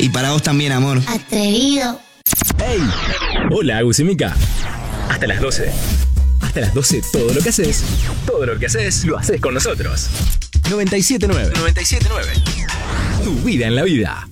Y para vos también, amor. Atrevido. ¡Hey! Hola, Agus y Mica. Hasta las 12. Hasta las 12 todo lo que haces lo haces con nosotros. 97.9. Tu vida en la vida.